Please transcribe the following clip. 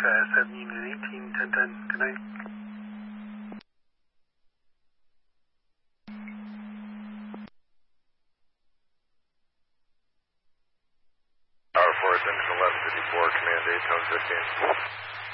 7 Unit 18, 1010. Good night. Tower 4, attention 1154, command 8, tone 15.